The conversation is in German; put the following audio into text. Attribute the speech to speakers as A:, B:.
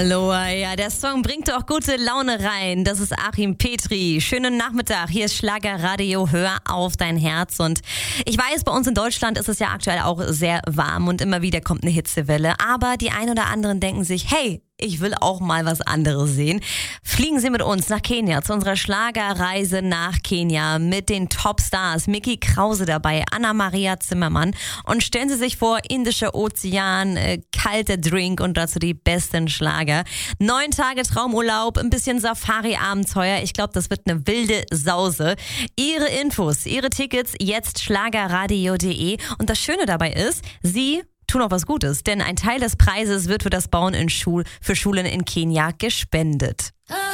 A: Aloha, ja, der Song bringt auch gute Laune rein. Das ist Achim Petri. Schönen Nachmittag. Hier ist Schlagerradio. Hör auf dein Herz. Und ich weiß, bei uns in Deutschland ist es ja aktuell auch sehr warm und immer wieder kommt eine Hitzewelle. Aber die ein oder anderen denken sich, hey, ich will auch mal was anderes sehen. Fliegen Sie mit uns nach Kenia zu unserer Schlagerreise nach Kenia mit den Topstars. Micky Krause dabei, Anna-Maria Zimmermann. Und stellen Sie sich vor, Indischer Ozean, kalter Drink und dazu die besten Schlager. 9 Tage Traumurlaub, ein bisschen Safari-Abenteuer. Ich glaube, das wird eine wilde Sause. Ihre Infos, Ihre Tickets, jetzt schlagerradio.de. Und das Schöne dabei ist, Sie tun auch was Gutes, denn ein Teil des Preises wird für das Bauen für Schulen in Kenia gespendet.